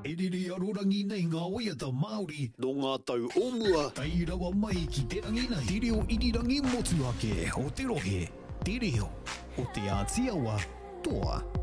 E riri arorangi nei ngā waiata Māori. No ngā tau o mua. Kei rawa mai ki te rangi nei. Te reo irirangi motu ake o te rohe. Te reo o te Ātiawa toa.